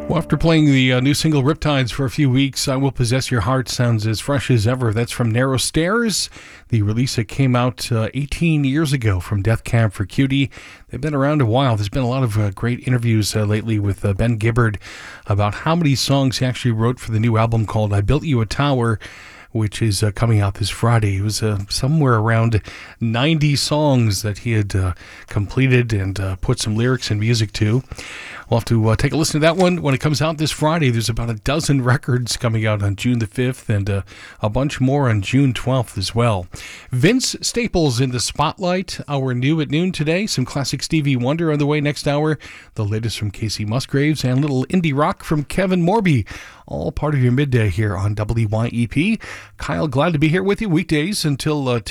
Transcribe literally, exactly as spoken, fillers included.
Well, after playing the uh, new single Riptides for a few weeks, I Will Possess Your Heart sounds as fresh as ever. That's from Narrow Stairs, the release that came out uh, eighteen years ago from Death Cab for Cutie. They've been around a while. There's been a lot of uh, great interviews uh, lately with uh, Ben Gibbard about how many songs he actually wrote for the new album called I Built You a Tower, which is uh, coming out this Friday. It was uh, somewhere around ninety songs that he had uh, completed and uh, put some lyrics and music to. We'll have to uh, take a listen to that one when it comes out this Friday. There's about a dozen records coming out on June the fifth and uh, a bunch more on June twelfth as well. Vince Staples in the spotlight, our new at noon today. Some classic Stevie Wonder on the way next hour. The latest from Casey Musgraves and little indie rock from Kevin Morby. All part of your midday here on W Y E P. Kyle, glad to be here with you weekdays until uh,